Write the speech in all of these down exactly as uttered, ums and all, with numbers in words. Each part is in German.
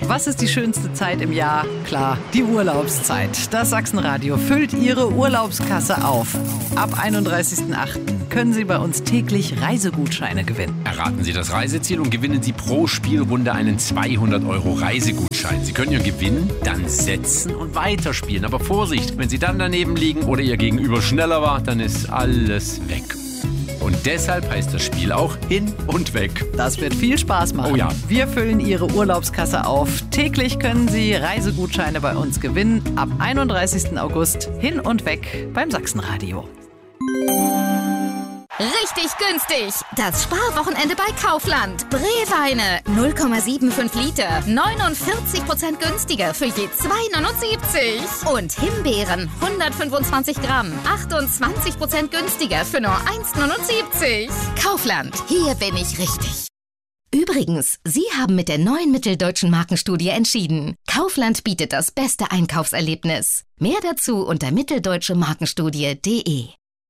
Was ist die schönste Zeit im Jahr? Klar, die Urlaubszeit. Das Sachsenradio füllt Ihre Urlaubskasse auf. Ab einunddreißigsten achten können Sie bei uns täglich Reisegutscheine gewinnen. Erraten Sie das Reiseziel und gewinnen Sie pro Spielrunde einen zweihundert Euro Reisegutschein. Sie können Ihren Gewinn dann setzen und weiterspielen. Aber Vorsicht, wenn Sie dann daneben liegen oder Ihr Gegenüber schneller war, dann ist alles weg. Und deshalb heißt das Spiel auch Hin und Weg. Das wird viel Spaß machen. Oh ja. Wir füllen Ihre Urlaubskasse auf. Täglich können Sie Reisegutscheine bei uns gewinnen. Ab einunddreißigsten August Hin und Weg beim Sachsenradio. Richtig günstig. Das Sparwochenende bei Kaufland. Brewweine null Komma fünfundsiebzig Liter. neunundvierzig Prozent günstiger für je zwei neunundsiebzig. Und Himbeeren hundertfünfundzwanzig Gramm. achtundzwanzig Prozent günstiger für nur eins neunundsiebzig. Kaufland. Hier bin ich richtig. Übrigens, Sie haben mit der neuen Mitteldeutschen Markenstudie entschieden. Kaufland bietet das beste Einkaufserlebnis. Mehr dazu unter mitteldeutsche markenstudie punkt de.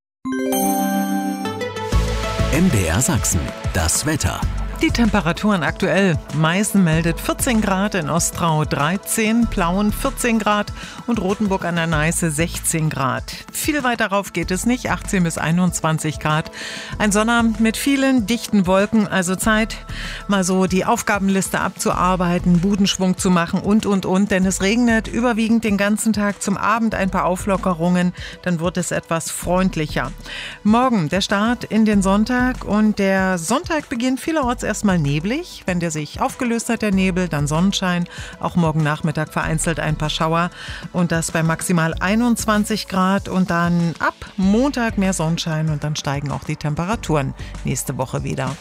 M D R Sachsen, das Wetter. Die Temperaturen aktuell. Meißen meldet vierzehn Grad, in Ostrau dreizehn, Plauen vierzehn Grad und Rothenburg an der Neiße sechzehn Grad. Viel weiter rauf geht es nicht, achtzehn bis einundzwanzig Grad. Ein Sonnabend mit vielen dichten Wolken, also Zeit, mal so die Aufgabenliste abzuarbeiten, Budenschwung zu machen und, und, und. Denn es regnet überwiegend den ganzen Tag, zum Abend ein paar Auflockerungen, dann wird es etwas freundlicher. Morgen der Start in den Sonntag und der Sonntag beginnt vielerorts erstmal neblig. Wenn der sich aufgelöst hat, der Nebel, dann Sonnenschein. Auch morgen Nachmittag vereinzelt ein paar Schauer. Und das bei maximal einundzwanzig Grad. Und dann ab Montag mehr Sonnenschein. Und dann steigen auch die Temperaturen nächste Woche wieder.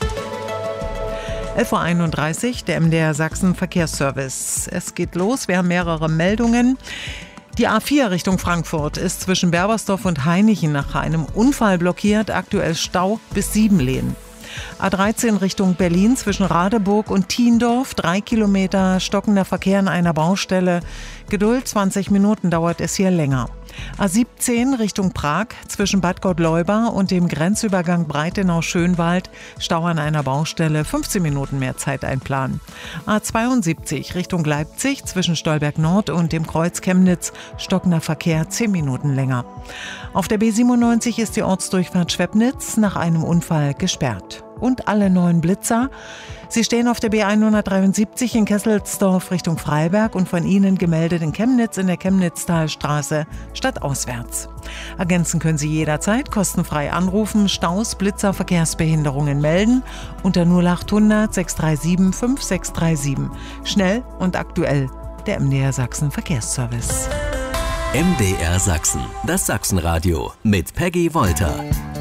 elf Uhr einunddreißig, der M D R Sachsen Verkehrsservice. Es geht los. Wir haben mehrere Meldungen. Die A vier Richtung Frankfurt ist zwischen Berbersdorf und Hainichen nach einem Unfall blockiert. Aktuell Stau bis Siebenlehn. A dreizehn Richtung Berlin zwischen Radeburg und Thiendorf. Drei Kilometer stockender Verkehr an einer Baustelle. Geduld, zwanzig Minuten dauert es hier länger. A siebzehn Richtung Prag zwischen Bad Gottleuba und dem Grenzübergang Breitenau-Schönwald. Stau an einer Baustelle, fünfzehn Minuten mehr Zeit einplanen. A zweiundsiebzig Richtung Leipzig zwischen Stolberg Nord und dem Kreuz Chemnitz. Stockender Verkehr, zehn Minuten länger. Auf der B siebenundneunzig ist die Ortsdurchfahrt Schwebnitz nach einem Unfall gesperrt. Und alle neuen Blitzer. Sie stehen auf der B hundertdreiundsiebzig in Kesselsdorf Richtung Freiberg und von Ihnen gemeldet in Chemnitz in der Chemnitztalstraße stadtauswärts. Ergänzen können Sie jederzeit kostenfrei anrufen, Staus, Blitzer, Verkehrsbehinderungen melden unter null achthundert sechs drei sieben fünf sechs drei sieben. Schnell und aktuell, der M D R Sachsen Verkehrsservice. M D R Sachsen, das Sachsenradio mit Peggy Wolter.